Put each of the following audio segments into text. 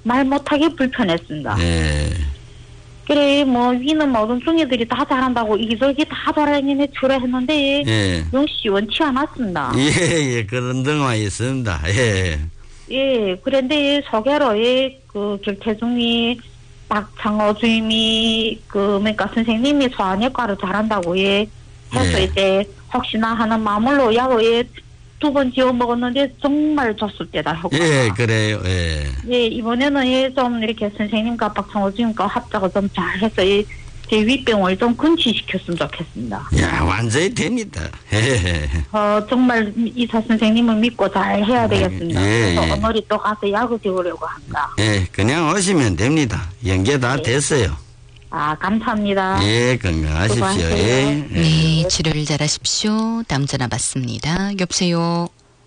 말 못하게 불편했습니다. 예. 그래 뭐 위는 모든 중이들이 다 잘한다고 이기저기 다 잘하긴 해주라 했는데 예. 영 시원치 않았습니다. 예, 그런 등화 있습니다. 예. 예, 그런데 소개로 그 길태중이 박창호 주임이 그러니까 선생님이 소아내과를 잘한다고 해서 예. 이제 혹시나 하는 마음으로 약을 2번 지어 먹었는데 정말 좋습니다. 효과가. 예, 그래요. 예. 예, 이번에는 좀 이렇게 선생님과 박창호 주임과 합작을 좀 잘해서 제 위병을 좀 근치시켰으면 좋겠습니다. 야, 완전히 됩니다. 예. 정말 의사 선생님을 믿고 잘 해야 되겠습니다. 예, 그래서 예. 오늘이 또 가서 약을 지우려고 합니다. 예, 그냥 오시면 됩니다. 연계 다 네. 됐어요. 아, 감사합니다. 예, 건강하십시오. 수고하세요. 예. 예. 네, 치료를 잘하십시오. 다음 전화 받습니다. 여보세요.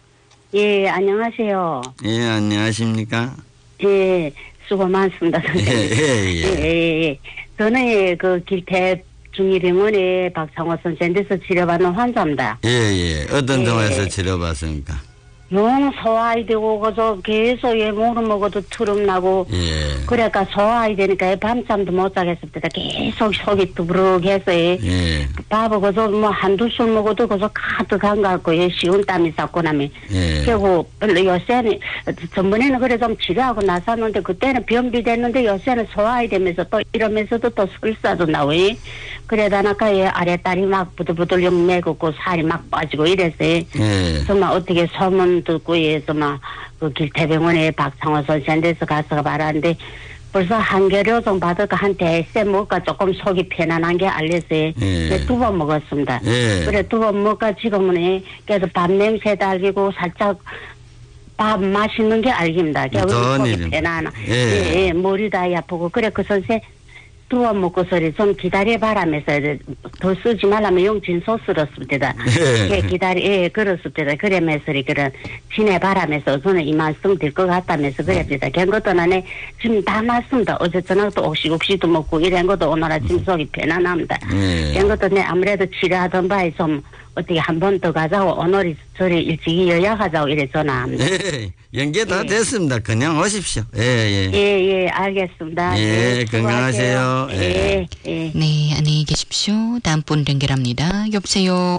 예, 안녕하세요. 예, 안녕하십니까? 예, 수고 많습니다, 예, 선생님. 예, 예. 예. 저는 그 길태 중이병원에 박상호 선생님께서 치료받는 환자입니다. 예, 예. 어떤 예. 병원에서 치료받습니까? 영 소화이 되고 그저 계속 뭐를 먹어도 투름 나고 예. 그러니까 소화이 되니까 밤잠도 못 자겠습니다. 계속 속이 두부룩해서 예. 밥을 그저 뭐 한두 술 먹어도 그저 가득한 것 같고 식은땀이 쌓고 나면 예. 그리고 요새는 전번에는 그래 좀 치료하고 나섰는데 그때는 변비 됐는데 요새는 소화이 되면서 또 이러면서도 또 설사도 나오고 그래다 나까 아랫다리 막 부들부들 용매고 살이 막 빠지고 이랬어요. 예. 정말 어떻게 소문 듣고 해서 막그 길태병원에 박상호 선생님께서 가서 말하는데 벌써 한 개료정 받을까 한 대세 먹을까 조금 속이 편안한 게 알렸어요. 예. 2번 먹었습니다. 예. 그래 2번 먹을까 지금은 그래도 밥 냄새도 알리고 살짝 밥 맛있는 게 알깁니다. 좋은 속이 일입니다. 편안한. 예. 예, 머리도 아프고 그래 그 선생 2번 먹고서리 좀 기다려봐라면서 더 쓰지 말라면 용진 소스럽습니다. 예. 그렇습니다. 그러면서 그런 지내봐라면서 저는 이 말씀 될 것 같다면서 그랬습니다. 그런 것도 나네 지금 다 맞습니다. 어제 저녁도 옥시국시도 먹고 이런 것도 오늘 아침 속이 편안합니다. 예. 그런 것도 내 아무래도 치료하던 바에 좀 어떻게 한 번 더 가자고 오늘이 저리 일찍이 요약하자고 이래 전화합니다. 예. 연계 다 예. 됐습니다. 그냥 오십시오. 예, 예. 예, 알겠습니다. 예, 수고하세요. 건강하세요. 예, 예. 네, 안녕히 계십시오. 다음 분 연결합니다. 여보세요.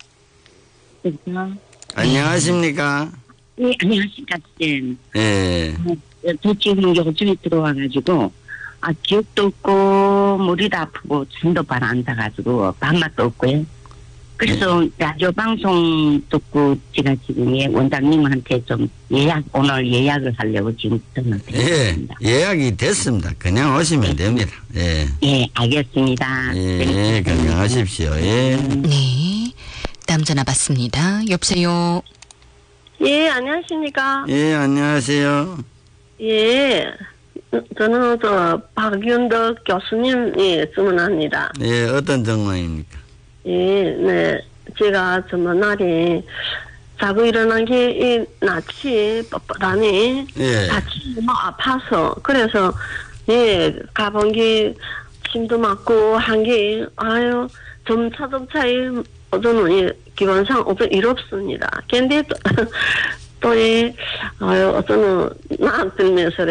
안녕하십니까? 네, 안녕하십니까, 쌤. 예. 저 지금 요즘에 들어와가지고, 기억도 없고, 머리도 아프고, 잠도 잘 안 자가지고, 밥맛도 없고요. 그래서 라디오 방송 듣고, 제가 지금 원장님한테 좀 오늘 예약을 하려고 지금 예. 전화드렸습니다. 예약이 됐습니다. 그냥 오시면 됩니다. 예. 예, 알겠습니다. 예, 건강하십시오. 예. 네, 다음 전화 받습니다. 여보세요. 예, 안녕하십니까. 예, 안녕하세요. 예, 저는 박윤덕 교수님, 질문합니다. 예, 어떤 정황입니까? 예, 네. 제가 날에 자고 일어난 게, 낮이 뻣뻣하니, 예. 다치 너무 아파서, 그래서, 예, 가본 게, 힘도 맞고, 한 게, 점차, 저는, 기본상 어떤 일 없습니다. 근데 또, 어떤, 나한테면서,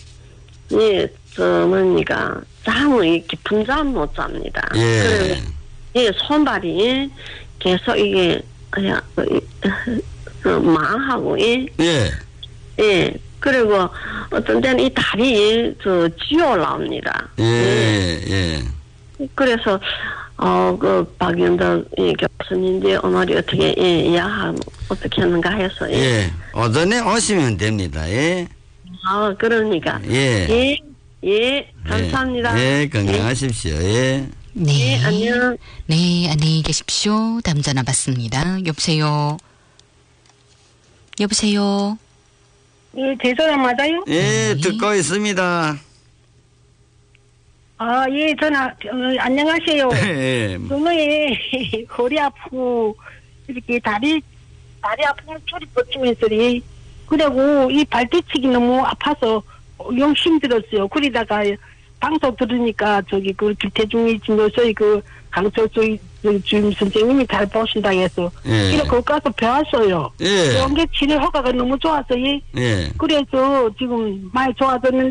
뭡니까, 잠을, 깊은 잠 못 잡니다. 예. 손발이 계속 망하고, 예. 그리고 어떤 때는 이 다리, 쥐어 나옵니다. 예. 그래서, 박윤덕 교수님인데, 오늘이 어떻게, 예약하면 어떻게 하는가 해서, 예. 오전에 오시면 됩니다. 예. 그러니까. 예. 감사합니다. 예, 건강하십시오. 예. 네. 예, 안녕. 네, 안녕히 계십시오. 다음 전화 받습니다. 여보세요. 여보세요. 예, 제 전화 맞아요? 예, 듣고 있습니다. 예, 안녕하세요. 예. 저는 허리 아프고, 이렇게 다리 아프면 줄이 뻗치면서, 그리고 이 발뒤치기 너무 아파서 영 힘들었어요. 그러다가 방송 들으니까 그 길태중이 진료소의 강철수의 주임 선생님이 잘 보신다 해서 예. 이렇게 거기 가서 배웠어요. 예. 연계 치료 효과가 너무 좋아서 예. 그래서 지금 많이 좋아졌는데